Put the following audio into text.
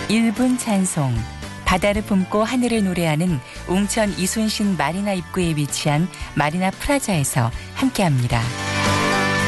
1분 찬송, 바다를 품고 하늘을 노래하는 웅천 이순신 마리나 입구에 위치한 마리나 프라자에서 함께합니다.